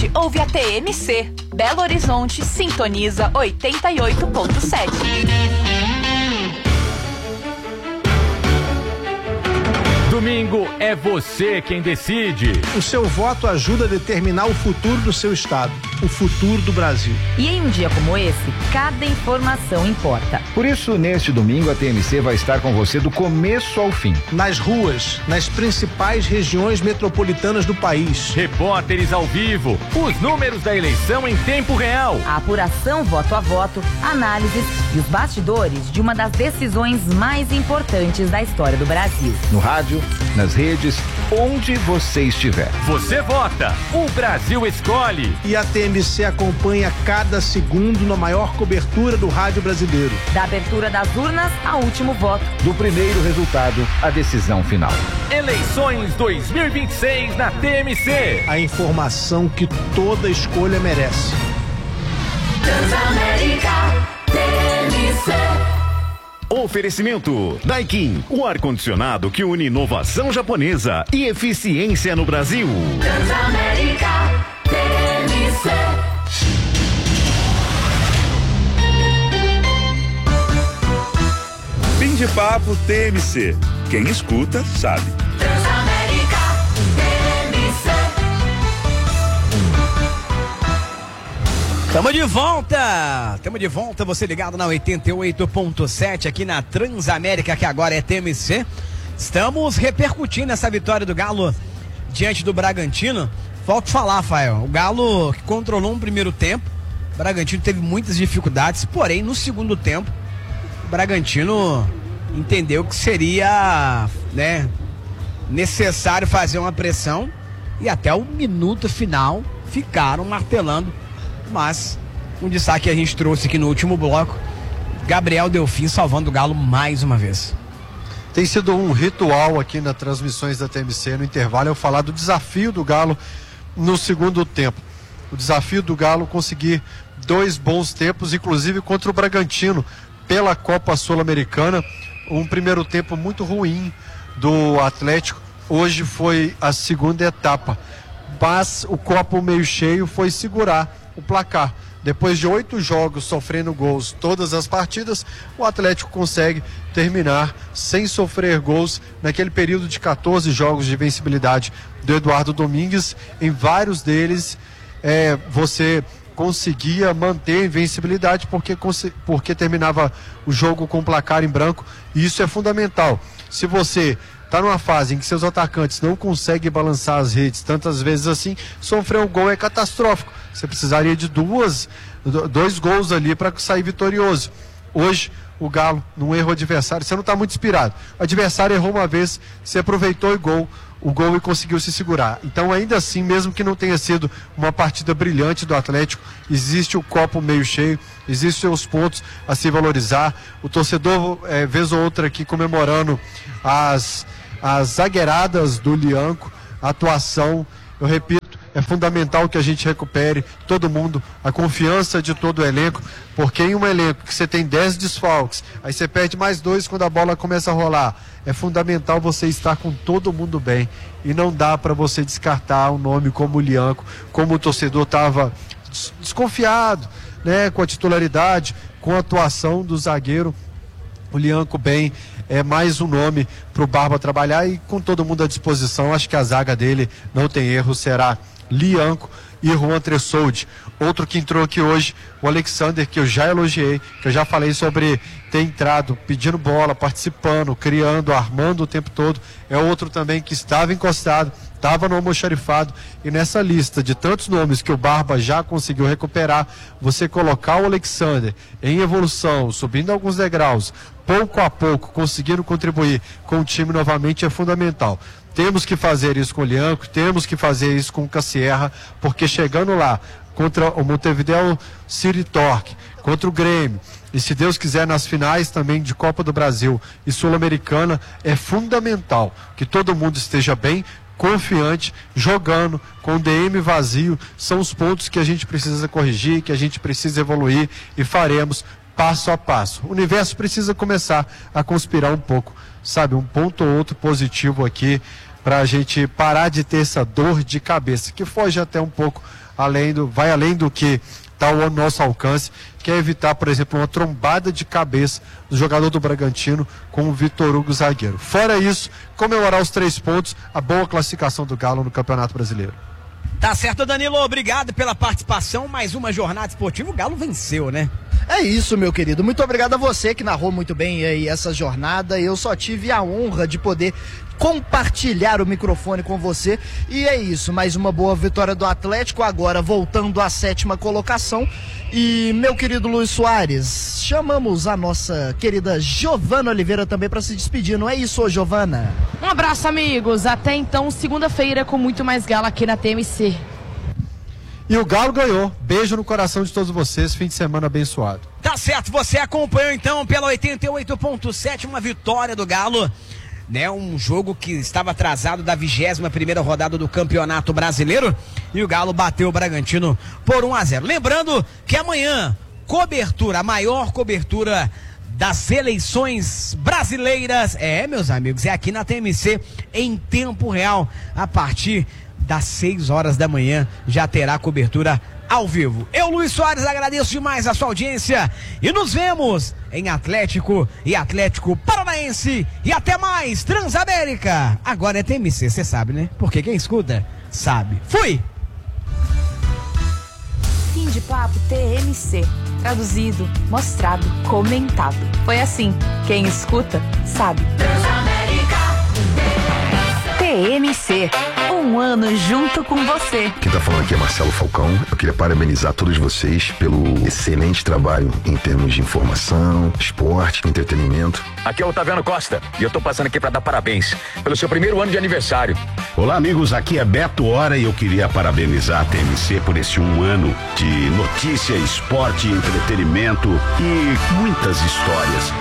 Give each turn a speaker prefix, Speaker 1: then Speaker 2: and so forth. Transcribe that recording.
Speaker 1: Horizonte ouve a TMC. Belo Horizonte sintoniza 88.7.
Speaker 2: Domingo é você quem decide.
Speaker 3: O seu voto ajuda a determinar o futuro do seu estado, o futuro do Brasil.
Speaker 4: E em um dia como esse, cada informação importa.
Speaker 5: Por isso, neste domingo, a TMC vai estar com você do começo ao fim.
Speaker 3: Nas ruas, nas principais regiões metropolitanas do país.
Speaker 2: Repórteres ao vivo, os números da eleição em tempo real.
Speaker 4: A apuração voto a voto, análises e os bastidores de uma das decisões mais importantes da história do Brasil.
Speaker 5: No rádio, nas redes, onde você estiver.
Speaker 2: Você vota, o Brasil escolhe.
Speaker 3: E a TMC acompanha cada segundo na maior cobertura do rádio brasileiro.
Speaker 4: Da abertura das urnas ao último voto.
Speaker 5: Do primeiro resultado à decisão final.
Speaker 2: Eleições 2026 na TMC.
Speaker 3: A informação que toda escolha merece.
Speaker 6: Transamérica TMC.
Speaker 7: Oferecimento Daikin, o ar-condicionado que une inovação japonesa e eficiência no Brasil.
Speaker 6: Transamérica TMC.
Speaker 8: Fim de papo TMC. Quem escuta sabe.
Speaker 6: Transamérica TMC.
Speaker 9: Tamo de volta, você ligado na 88.7 aqui na Transamérica, que agora é TMC. Estamos repercutindo essa vitória do Galo diante do Bragantino. Volto a falar, Rafael, o Galo que controlou um primeiro tempo, o Bragantino teve muitas dificuldades, porém no segundo tempo o Bragantino entendeu que seria, necessário fazer uma pressão e até o minuto final ficaram martelando. Mas um destaque que a gente trouxe aqui no último bloco, Gabriel Delfim salvando o Galo mais uma vez.
Speaker 10: Tem sido um ritual aqui nas transmissões da TMC no intervalo eu falar do desafio do Galo no segundo tempo. O desafio do Galo conseguir 2 bons tempos, inclusive contra o Bragantino pela Copa Sul-Americana. Um primeiro tempo muito ruim do Atlético. Hoje foi a segunda etapa, mas o copo meio cheio foi segurar o placar. Depois de 8 jogos sofrendo gols todas as partidas, o Atlético consegue terminar sem sofrer gols naquele período de 14 jogos de vencibilidade do Eduardo Domingues. Em vários deles você conseguia manter a invencibilidade porque terminava o jogo com o placar em branco, e isso é fundamental. Se você está numa fase em que seus atacantes não conseguem balançar as redes tantas vezes assim, sofrer um gol é catastrófico. Você precisaria de 2 gols ali para sair vitorioso. Hoje, o Galo, num erro adversário, você não está muito inspirado. O adversário errou uma vez, você aproveitou o gol e conseguiu se segurar. Então, ainda assim, mesmo que não tenha sido uma partida brilhante do Atlético, existe o copo meio cheio, existem os pontos a se valorizar. O torcedor, vez ou outra aqui, comemorando as zagueiradas do Lianco, a atuação, eu repito, é fundamental que a gente recupere todo mundo, a confiança de todo o elenco, porque em um elenco que você tem 10 desfalques, aí você perde mais 2 quando a bola começa a rolar, é fundamental você estar com todo mundo bem, e não dá para você descartar um nome como o Lianco, como o torcedor estava desconfiado, com a titularidade, com a atuação do zagueiro. O Lianco bem, é mais um nome para o Barba trabalhar, e com todo mundo à disposição, acho que a zaga dele não tem erro, será Lianco e Juan Tressoldi. Outro que entrou aqui hoje, o Alexander, que eu já elogiei, que eu já falei sobre ter entrado pedindo bola, participando, criando, armando o tempo todo. É outro também que estava encostado, estava no almoxarifado, e nessa lista de tantos nomes que o Barba já conseguiu recuperar, você colocar o Alexander em evolução, subindo alguns degraus, pouco a pouco, conseguindo contribuir com o time novamente, é fundamental. Temos que fazer isso com o Lianco, temos que fazer isso com o Cassierra, porque chegando lá contra o Montevideo City Torque, contra o Grêmio, e se Deus quiser nas finais também de Copa do Brasil e Sul-Americana, é fundamental que todo mundo esteja bem, confiante, jogando, com o DM vazio. São os pontos que a gente precisa corrigir, que a gente precisa evoluir, e faremos passo a passo. O universo precisa começar a conspirar um pouco, sabe, um ponto ou outro positivo aqui, para a gente parar de ter essa dor de cabeça, que foge até um pouco vai além do que está ao nosso alcance, que é evitar, por exemplo, uma trombada de cabeça do jogador do Bragantino com o Vitor Hugo zagueiro. Fora isso, comemorar os 3 pontos, a boa classificação do Galo no Campeonato Brasileiro.
Speaker 9: Tá certo, Danilo, obrigado pela participação, mais uma jornada esportiva, o Galo venceu, né?
Speaker 11: É isso, meu querido, muito obrigado a você que narrou muito bem aí essa jornada. Eu só tive a honra de poder compartilhar o microfone com você, e é isso, mais uma boa vitória do Atlético, agora voltando à 7ª colocação. E meu querido Luiz Soares, chamamos a nossa querida Giovana Oliveira também para se despedir, não é isso, Giovana?
Speaker 12: Um abraço, amigos, até então, segunda-feira com muito mais Galo aqui na TMC.
Speaker 10: E o Galo ganhou. Beijo no coração de todos vocês. Fim de semana abençoado.
Speaker 9: Tá certo, você acompanhou então pela 88.7 uma vitória do Galo, né? Um jogo que estava atrasado da 21ª rodada do Campeonato Brasileiro, e o Galo bateu o Bragantino por 1-0. Lembrando que amanhã, a maior cobertura das eleições brasileiras, meus amigos, é aqui na TMC em tempo real, a partir das 6 horas da manhã já terá cobertura ao vivo. Eu, Luiz Soares, agradeço demais a sua audiência e nos vemos em Atlético e Atlético Paranaense. E até mais, Transamérica. Agora é TMC, você sabe, né? Porque quem escuta, sabe. Fui!
Speaker 1: Fim de papo TMC. Traduzido, mostrado, comentado. Foi assim. Quem escuta, sabe. TMC. Um ano junto com você.
Speaker 13: Quem tá falando aqui é Marcelo Falcão. Eu queria parabenizar todos vocês pelo excelente trabalho em termos de informação, esporte, entretenimento.
Speaker 14: Aqui é o Otaviano Costa e eu tô passando aqui para dar parabéns pelo seu primeiro ano de aniversário.
Speaker 15: Olá, amigos, aqui é Beto Hora e eu queria parabenizar a TMC por esse 1 ano de notícia, esporte, entretenimento e muitas histórias.